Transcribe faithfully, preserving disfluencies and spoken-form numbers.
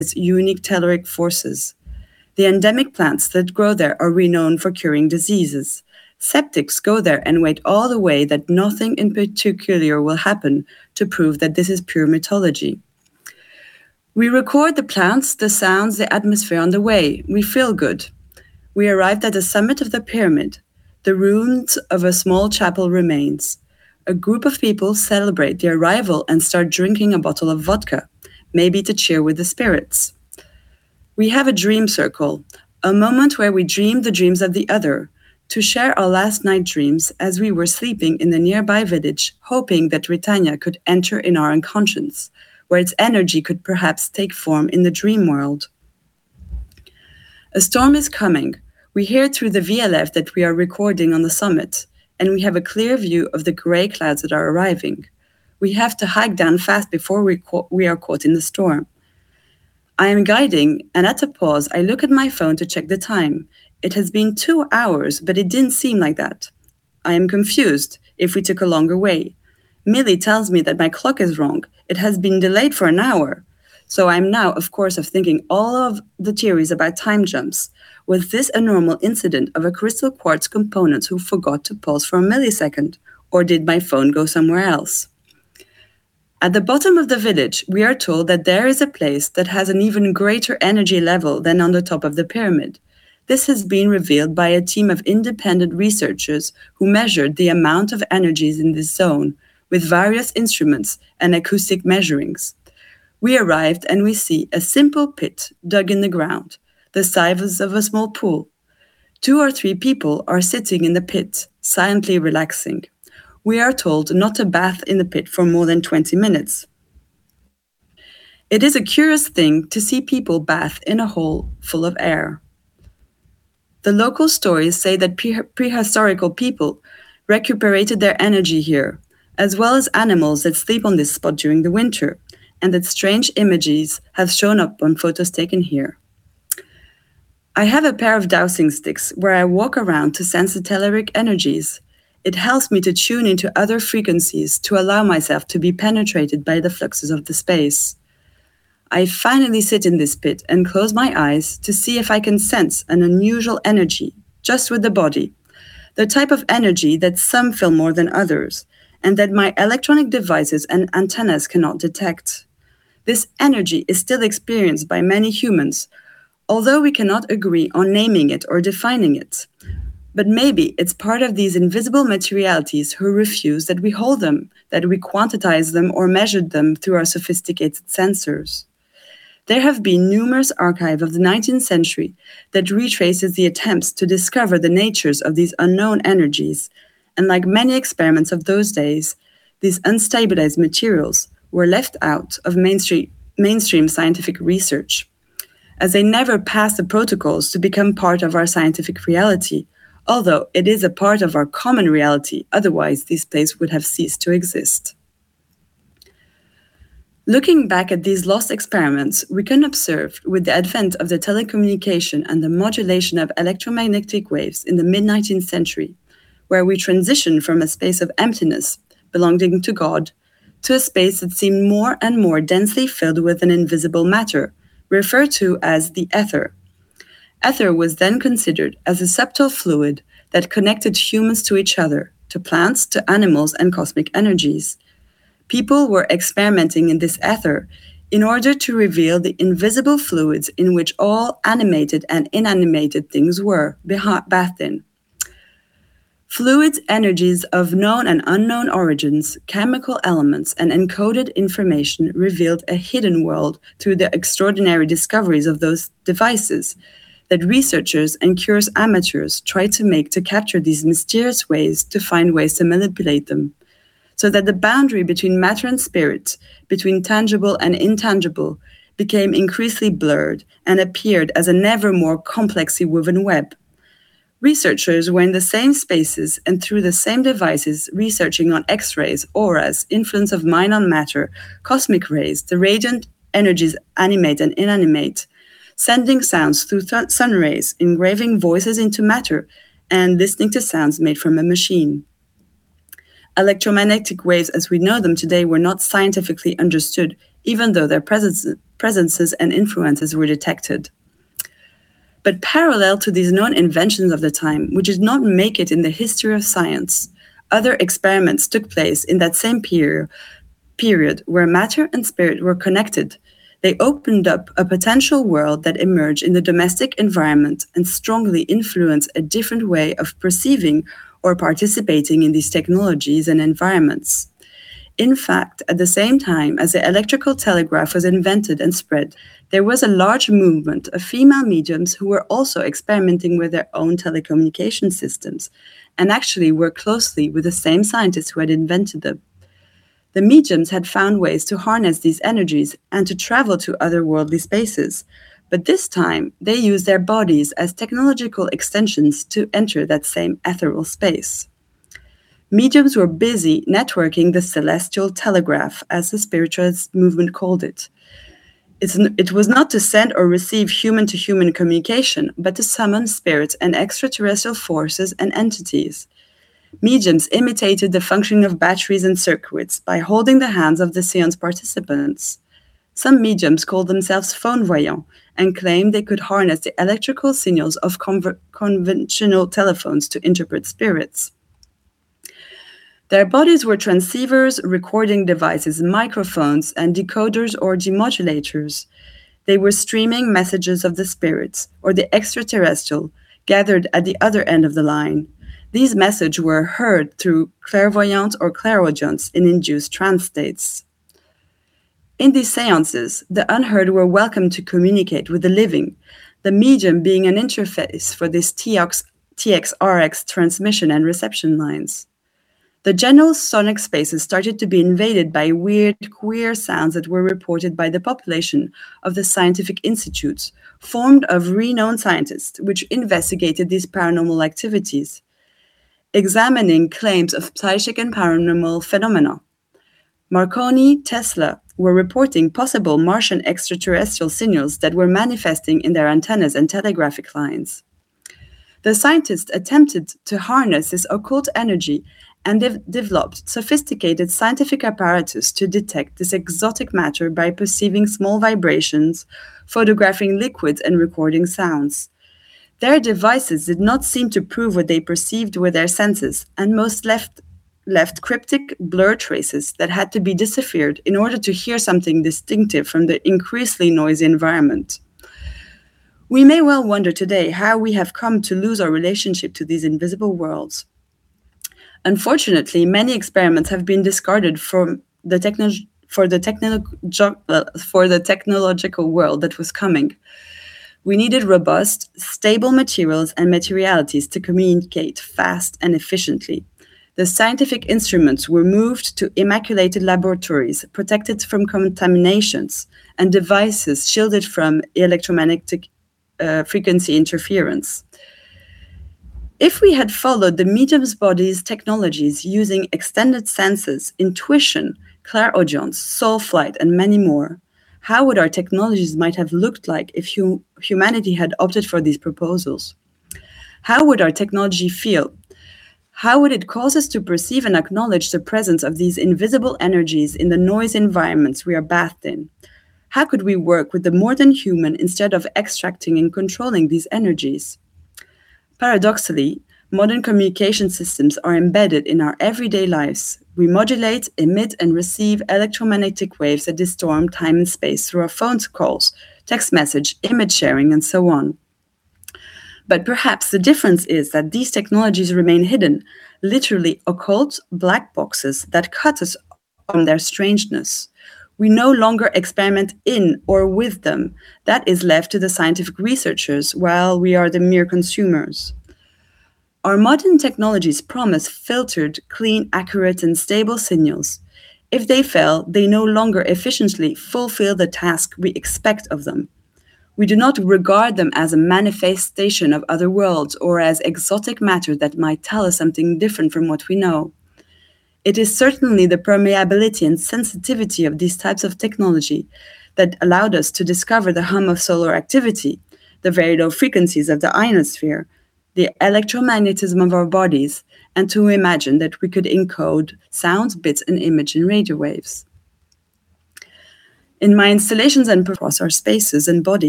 unique telluric forces. The endemic plants that grow there are renowned for curing diseases. Septics go there and wait all the way that nothing in particular will happen to prove that this is pure mythology. We record the plants, the sounds, the atmosphere on the way. We feel good. We arrived at the summit of the pyramid. The ruins of a small chapel remains. A group of people celebrate the arrival and start drinking a bottle of vodka, maybe to cheer with the spirits. We have a dream circle, a moment where we dream the dreams of the other, to share our last night dreams as we were sleeping in the nearby village, hoping that Britannia could enter in our unconscious, where its energy could perhaps take form in the dream world. A storm is coming. We hear through the V L F that we are recording on the summit, and we have a clear view of the grey clouds that are arriving. We have to hike down fast before we, ca- we are caught in the storm. I am guiding, and at a pause, I look at my phone to check the time. It has been two hours, but it didn't seem like that. I am confused if we took a longer way. Millie tells me that my clock is wrong. It has been delayed for an hour. So I'm now, of course, of thinking all of the theories about time jumps. Was this a normal incident of a crystal quartz component who forgot to pulse for a millisecond? Or did my phone go somewhere else? At the bottom of the village, we are told that there is a place that has an even greater energy level than on the top of the pyramid. This has been revealed by a team of independent researchers who measured the amount of energies in this zone with various instruments and acoustic measurings. We arrived and we see a simple pit dug in the ground, the size of a small pool. Two or three people are sitting in the pit, silently relaxing. We are told not to bath in the pit for more than twenty minutes. It is a curious thing to see people bath in a hole full of air. The local stories say that pre- prehistorical people recuperated their energy here, as well as animals that sleep on this spot during the winter, and that strange images have shown up on photos taken here. I have a pair of dowsing sticks where I walk around to sense the telluric energies. It helps me to tune into other frequencies to allow myself to be penetrated by the fluxes of the space. I finally sit in this pit and close my eyes to see if I can sense an unusual energy, just with the body, the type of energy that some feel more than others, and that my electronic devices and antennas cannot detect. This energy is still experienced by many humans, although we cannot agree on naming it or defining it. But maybe it's part of these invisible materialities who refuse that we hold them, that we quantize them or measure them through our sophisticated sensors. There have been numerous archives of the nineteenth century that retraces the attempts to discover the natures of these unknown energies, and like many experiments of those days, these unstabilized materials were left out of mainstream, mainstream scientific research, as they never passed the protocols to become part of our scientific reality, although it is a part of our common reality, otherwise these places would have ceased to exist. Looking back at these lost experiments, we can observe, with the advent of the telecommunication and the modulation of electromagnetic waves in the mid-nineteenth century, where we transitioned from a space of emptiness, belonging to God, to a space that seemed more and more densely filled with an invisible matter, referred to as the ether. Ether was then considered as a subtle fluid that connected humans to each other, to plants, to animals, and cosmic energies. People were experimenting in this ether in order to reveal the invisible fluids in which all animated and inanimated things were bathed in. Fluids, energies of known and unknown origins, chemical elements, and encoded information revealed a hidden world through the extraordinary discoveries of those devices that researchers and curious amateurs tried to make to capture these mysterious ways to find ways to manipulate them, so that the boundary between matter and spirit, between tangible and intangible, became increasingly blurred and appeared as a never more complexly woven web. Researchers were in the same spaces and through the same devices researching on X-rays, auras, influence of mind on matter, cosmic rays, the radiant energies animate and inanimate, sending sounds through th- sun rays, engraving voices into matter, and listening to sounds made from a machine. Electromagnetic waves as we know them today were not scientifically understood even though their presence, presences and influences were detected. But parallel to these known inventions of the time, which did not make it in the history of science, other experiments took place in that same period, period where matter and spirit were connected. They opened up a potential world that emerged in the domestic environment and strongly influenced a different way of perceiving or participating in these technologies and environments. In fact, at the same time as the electrical telegraph was invented and spread, there was a large movement of female mediums who were also experimenting with their own telecommunication systems and actually worked closely with the same scientists who had invented them. The mediums had found ways to harness these energies and to travel to otherworldly spaces, but this time they used their bodies as technological extensions to enter that same ethereal space. Mediums were busy networking the celestial telegraph, as the spiritualist movement called it. It's, it was not to send or receive human-to-human communication, but to summon spirits and extraterrestrial forces and entities. Mediums imitated the functioning of batteries and circuits by holding the hands of the seance participants. Some mediums called themselves phone voyants and claimed they could harness the electrical signals of conver- conventional telephones to interpret spirits. Their bodies were transceivers, recording devices, microphones, and decoders or demodulators. They were streaming messages of the spirits, or the extraterrestrial, gathered at the other end of the line. These messages were heard through clairvoyants or clairaudience in induced trance states. In these seances, the unheard were welcome to communicate with the living, the medium being an interface for these T X R X transmission and reception lines. The general sonic spaces started to be invaded by weird, queer sounds that were reported by the population of the scientific institutes, formed of renowned scientists, which investigated these paranormal activities, examining claims of psychic and paranormal phenomena. Marconi, Tesla were reporting possible Martian extraterrestrial signals that were manifesting in their antennas and telegraphic lines. The scientists attempted to harness this occult energy and they've developed sophisticated scientific apparatus to detect this exotic matter by perceiving small vibrations, photographing liquids, and recording sounds. Their devices did not seem to prove what they perceived with their senses, and most left, left cryptic blur traces that had to be deciphered in order to hear something distinctive from the increasingly noisy environment. We may well wonder today how we have come to lose our relationship to these invisible worlds. Unfortunately, many experiments have been discarded from the techno- for, the techno- for the technological world that was coming. We needed robust, stable materials and materialities to communicate fast and efficiently. The scientific instruments were moved to immaculated laboratories, protected from contaminations, and devices shielded from electromagnetic uh, frequency interference. If we had followed the medium's body's technologies using extended senses, intuition, clairaudience, soul flight, and many more, how would our technologies might have looked like if hu- humanity had opted for these proposals? How would our technology feel? How would it cause us to perceive and acknowledge the presence of these invisible energies in the noise environments we are bathed in? How could we work with the more than human instead of extracting and controlling these energies? Paradoxically, modern communication systems are embedded in our everyday lives. We modulate, emit, and receive electromagnetic waves that distort time and space through our phone calls, text message, image sharing, and so on. But perhaps the difference is that these technologies remain hidden, literally occult black boxes that cut us from their strangeness. We no longer experiment in or with them. That is left to the scientific researchers, while we are the mere consumers. Our modern technologies promise filtered, clean, accurate, and stable signals. If they fail, they no longer efficiently fulfill the task we expect of them. We do not regard them as a manifestation of other worlds or as exotic matter that might tell us something different from what we know. It is certainly the permeability and sensitivity of these types of technology that allowed us to discover the hum of solar activity, the very low frequencies of the ionosphere, the electromagnetism of our bodies, and to imagine that we could encode sounds, bits, and image in radio waves. In my installations and across our spaces and bodies,